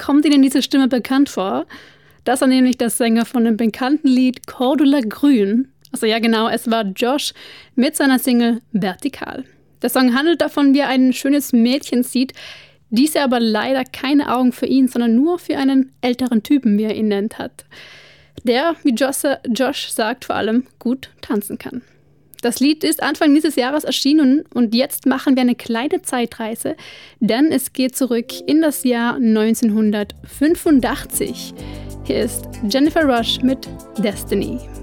kommt Ihnen diese Stimme bekannt vor? Das war nämlich der Sänger von dem bekannten Lied Cordula Grün. Also ja genau, es war Josh mit seiner Single Vertikal. Der Song handelt davon, wie er ein schönes Mädchen sieht, diese aber leider keine Augen für ihn, sondern nur für einen älteren Typen, wie er ihn nennt, hat. Der, wie Josh sagt, vor allem gut tanzen kann. Das Lied ist Anfang dieses Jahres erschienen und jetzt machen wir eine kleine Zeitreise, denn es geht zurück in das Jahr 1985. Hier ist Jennifer Rush mit Destiny.